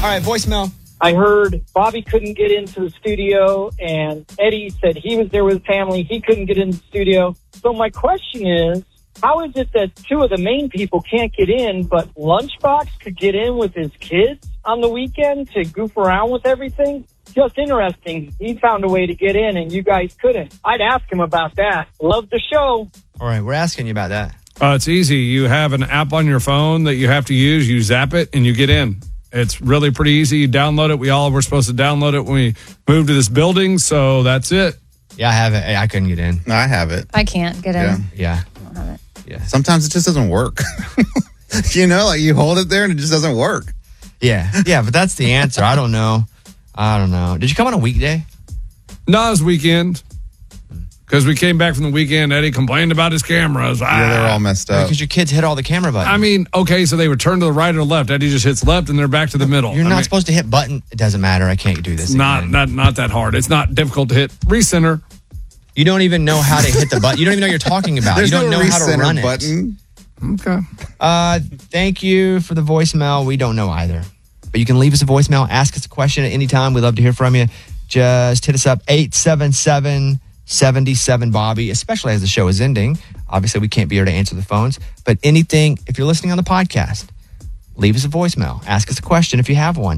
All right, voicemail. I heard Bobby couldn't get into the studio, and Eddie said he was there with his family. He couldn't get in the studio. So my question is, how is it that two of the main people can't get in, but Lunchbox could get in with his kids on the weekend to goof around with everything? Just interesting. He found a way to get in, and you guys couldn't. I'd ask him about that. Love the show. All right, we're asking you about that. It's easy. You have an app on your phone that you have to use. You zap it, and you get in. It's really pretty easy. You download it. We all were supposed to download it when we moved to this building, so that's it. Yeah, I have it. I couldn't get in. I have it. I can't get in. Yeah. I don't have it. Yeah. Sometimes it just doesn't work. Like you hold it there and it just doesn't work. Yeah. Yeah, but that's the answer. I don't know. Did you come on a weekday? No, it was weekend. Because we came back from the weekend, Eddie complained about his cameras. Yeah, they're all messed up. Because your kids hit all the camera buttons. I mean, okay, so they would turn to the right or left. Eddie just hits left, and they're back to the middle. You're not supposed to hit button. It doesn't matter. I can't do this. Not that hard. It's not difficult to hit recenter. You don't even know how to hit the button. You don't even know what you're talking about. There's you don't no know how to run recenter button. Okay. Thank you for the voicemail. We don't know either. But you can leave us a voicemail. Ask us a question at any time. We'd love to hear from you. Just hit us up, 877-77-Bobby, especially as the show is ending. Obviously, we can't be here to answer the phones. But anything, if you're listening on the podcast, leave us a voicemail. Ask us a question if you have one.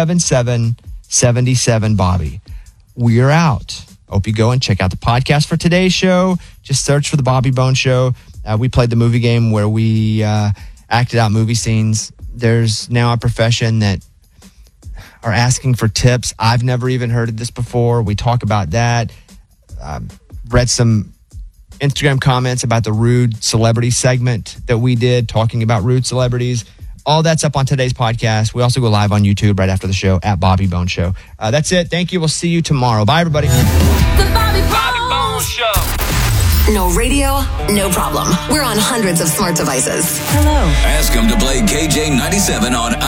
877-77-Bobby. We're out. Hope you go and check out the podcast for today's show. Just search for The Bobby Bone Show. We played the movie game where we acted out movie scenes. There's now a profession that are asking for tips. I've never even heard of this before. We talk about that. Read some Instagram comments about the rude celebrity segment that we did, talking about rude celebrities. All that's up on today's podcast. We also go live on YouTube right after the show at Bobby Bone Show. That's it. Thank you. We'll see you tomorrow. Bye, everybody. The Bobby Bone Show. No radio, no problem. We're on hundreds of smart devices. Hello. Ask them to play KJ97 on